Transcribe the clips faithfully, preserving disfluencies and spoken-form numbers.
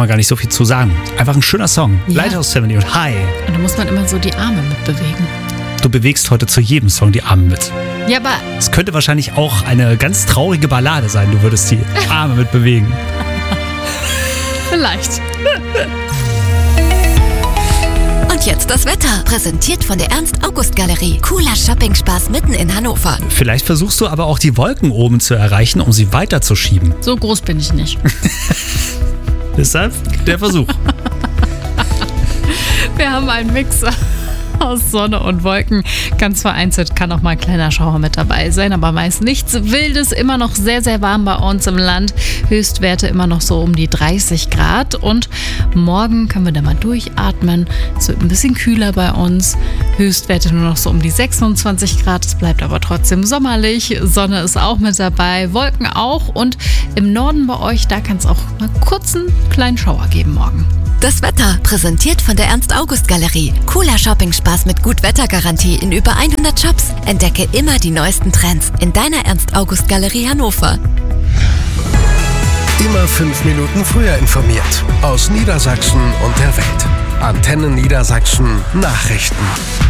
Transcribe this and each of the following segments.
man gar nicht so viel zu sagen. Einfach ein schöner Song. Ja. Lighthouse Family und Hi. Und da muss man immer so die Arme mitbewegen. Du bewegst heute zu jedem Song die Arme mit. Ja, aber Es könnte wahrscheinlich auch eine ganz traurige Ballade sein. Du würdest die Arme mit bewegen. vielleicht. Und jetzt das Wetter, präsentiert von der Ernst-August-Galerie. Cooler Shopping-Spaß mitten in Hannover. Vielleicht versuchst du aber auch die Wolken oben zu erreichen, um sie weiterzuschieben. So groß bin ich nicht. Deshalb der Versuch. Wir haben einen Mix aus Sonne und Wolken. Ganz vereinzelt kann auch mal ein kleiner Schauer mit dabei sein, aber meist nichts Wildes. Immer noch sehr, sehr warm bei uns im Land. Höchstwerte immer noch so um die dreißig Grad. Und morgen können wir da mal durchatmen. Es wird ein bisschen kühler bei uns. Höchstwerte nur noch so um die sechsundzwanzig Grad. Es bleibt aber trotzdem sommerlich. Sonne ist auch mit dabei, Wolken auch. Und im Norden bei euch, da kann es auch mal kurz einen kleinen Schauer geben morgen. Das Wetter, präsentiert von der Ernst-August-Galerie. Cooler Shopping-Spaß mit Gut-Wetter-Garantie in über hundert Shops. Entdecke immer die neuesten Trends in deiner Ernst-August-Galerie Hannover. Immer fünf Minuten früher informiert. Aus Niedersachsen und der Welt. Antenne Niedersachsen Nachrichten.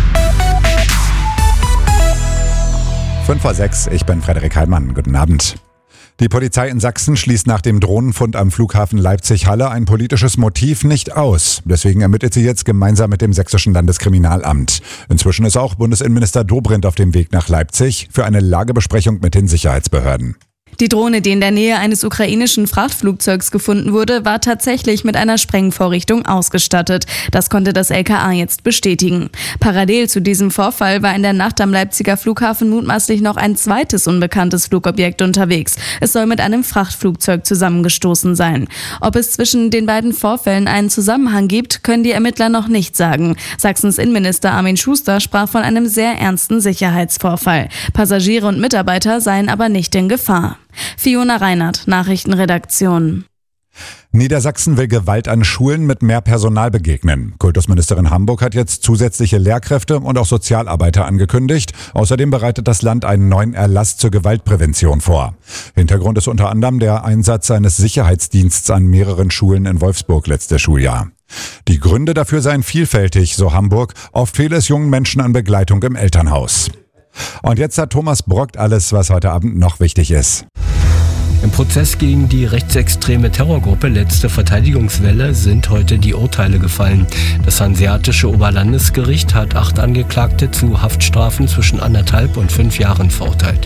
fünf vor sechs, ich bin Frederik Heimann. Guten Abend. Die Polizei in Sachsen schließt nach dem Drohnenfund am Flughafen Leipzig-Halle ein politisches Motiv nicht aus. Deswegen ermittelt sie jetzt gemeinsam mit dem Sächsischen Landeskriminalamt. Inzwischen ist auch Bundesinnenminister Dobrindt auf dem Weg nach Leipzig für eine Lagebesprechung mit den Sicherheitsbehörden. Die Drohne, die in der Nähe eines ukrainischen Frachtflugzeugs gefunden wurde, war tatsächlich mit einer Sprengvorrichtung ausgestattet. Das konnte das L K A jetzt bestätigen. Parallel zu diesem Vorfall war in der Nacht am Leipziger Flughafen mutmaßlich noch ein zweites unbekanntes Flugobjekt unterwegs. Es soll mit einem Frachtflugzeug zusammengestoßen sein. Ob es zwischen den beiden Vorfällen einen Zusammenhang gibt, können die Ermittler noch nicht sagen. Sachsens Innenminister Armin Schuster sprach von einem sehr ernsten Sicherheitsvorfall. Passagiere und Mitarbeiter seien aber nicht in Gefahr. Fiona Reinhardt, Nachrichtenredaktion. Niedersachsen will Gewalt an Schulen mit mehr Personal begegnen. Kultusministerin Hamburg hat jetzt zusätzliche Lehrkräfte und auch Sozialarbeiter angekündigt. Außerdem bereitet das Land einen neuen Erlass zur Gewaltprävention vor. Hintergrund ist unter anderem der Einsatz eines Sicherheitsdienstes an mehreren Schulen in Wolfsburg letztes Schuljahr. Die Gründe dafür seien vielfältig, so Hamburg. Oft fehle es jungen Menschen an Begleitung im Elternhaus. Und jetzt hat Thomas Brockt alles, was heute Abend noch wichtig ist. Im Prozess gegen die rechtsextreme Terrorgruppe Letzte Verteidigungswelle sind heute die Urteile gefallen. Das Hanseatische Oberlandesgericht hat acht Angeklagte zu Haftstrafen zwischen anderthalb und fünf Jahren verurteilt.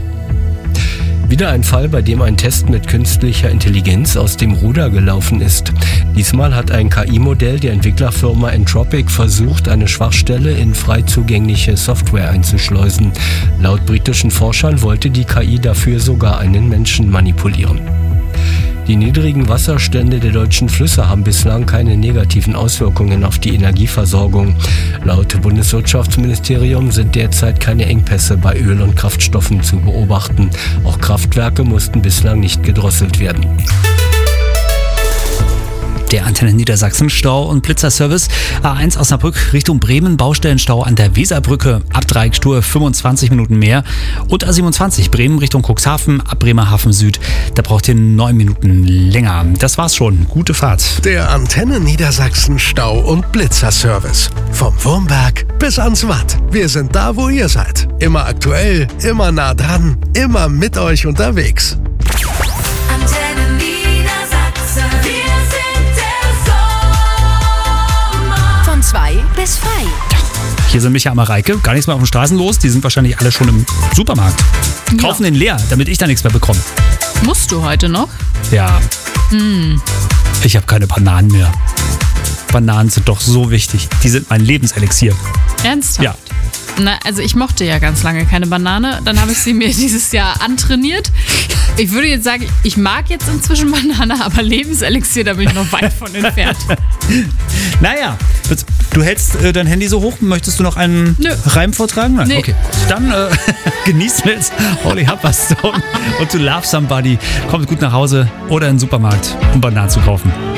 Wieder ein Fall, bei dem ein Test mit künstlicher Intelligenz aus dem Ruder gelaufen ist. Diesmal hat ein K I-Modell der Entwicklerfirma Entropic versucht, eine Schwachstelle in frei zugängliche Software einzuschleusen. Laut britischen Forschern wollte die K I dafür sogar einen Menschen manipulieren. Die niedrigen Wasserstände der deutschen Flüsse haben bislang keine negativen Auswirkungen auf die Energieversorgung. Laut Bundeswirtschaftsministerium sind derzeit keine Engpässe bei Öl- und Kraftstoffen zu beobachten. Auch Kraftwerke mussten bislang nicht gedrosselt werden. Der Antenne Niedersachsen Stau- und Blitzerservice. A eins Osnabrück Richtung Bremen, Baustellenstau an der Weserbrücke, ab Dreieckstour fünfundzwanzig Minuten mehr. Und A siebenundzwanzig Bremen Richtung Cuxhaven, ab Bremerhaven Süd, da braucht ihr neun Minuten länger. Das war's schon, gute Fahrt. Der Antenne Niedersachsen Stau- und Blitzerservice. Vom Wurmberg bis ans Watt. Wir sind da, wo ihr seid. Immer aktuell, immer nah dran, immer mit euch unterwegs. Antenne Niedersachsen. Wir sind der Sommer. Von zwei bis frei. Hier sind Micha und Mareike, gar nichts mehr auf den Straßen los. Die sind wahrscheinlich alle schon im Supermarkt. Kaufen den leer, damit ich da nichts mehr bekomme. Musst du heute noch? Ja. Hm. Ich habe keine Bananen mehr. Bananen sind doch so wichtig. Die sind mein Lebenselixier. Ernsthaft? Ja. Na, also ich mochte ja ganz lange keine Banane. Dann habe ich sie mir dieses Jahr antrainiert. Ich würde jetzt sagen, ich mag jetzt inzwischen Banane, aber Lebenselixier, da bin ich noch weit von entfernt. Naja, du hältst äh, dein Handy so hoch. Möchtest du noch einen Nö. Reim vortragen? Nein. Nee. Okay. Dann äh, genießt mir jetzt Holly Hupperstone und To Love Somebody. Kommt gut nach Hause oder in den Supermarkt, um Bananen zu kaufen.